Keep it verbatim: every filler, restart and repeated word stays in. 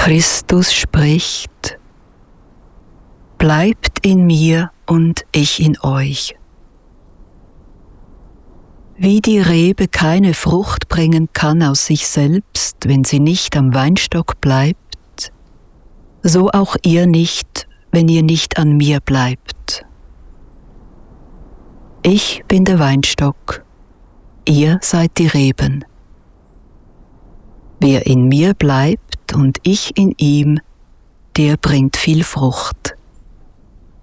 Christus spricht: Bleibt in mir und ich in euch. Wie die Rebe keine Frucht bringen kann aus sich selbst, wenn sie nicht am Weinstock bleibt, so auch ihr nicht, wenn ihr nicht an mir bleibt. Ich bin der Weinstock, ihr seid die Reben. Wer in mir bleibt und ich in ihm, der bringt viel Frucht.